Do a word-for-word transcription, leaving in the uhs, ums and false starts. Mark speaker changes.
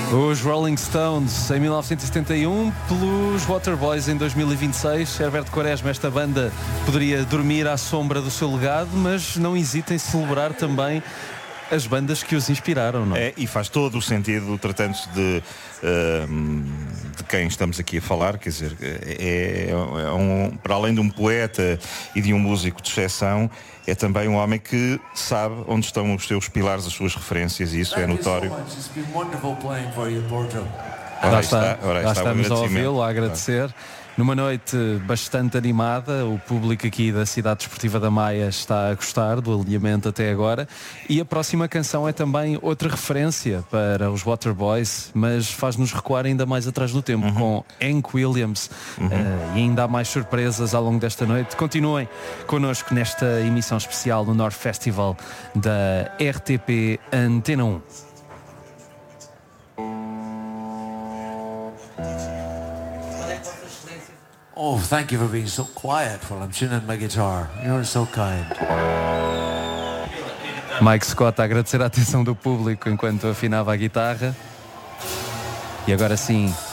Speaker 1: Os Rolling Stones em mil novecentos e setenta e um, pelos Waterboys em dois mil e vinte e seis. Herberto Quaresma, esta banda poderia dormir à sombra do seu legado, mas não hesita em celebrar também as bandas que os inspiraram, não é?
Speaker 2: É, e faz todo o sentido, tratando-se de, uh, de quem estamos aqui a falar, quer dizer, é, é um, para além de um poeta e de um músico de exceção, é também um homem que sabe onde estão os seus pilares, as suas referências, e isso é notório.
Speaker 1: Lá está, lá estamos a ouvi-lo, a agradecer. Numa noite bastante animada, o público aqui da Cidade Desportiva da Maia está a gostar do alinhamento até agora. E a próxima canção é também outra referência para os Waterboys, mas faz-nos recuar ainda mais atrás do tempo, uhum. com Hank Williams. Uhum. Uh, e ainda há mais surpresas ao longo desta noite. Continuem connosco nesta emissão especial do North Festival da R T P Antena um.
Speaker 3: Oh, thank you for being so quiet while I'm tuning my guitar. You're so kind.
Speaker 1: Mike Scott a agradecer a atenção do público enquanto afinava a guitarra. E agora sim,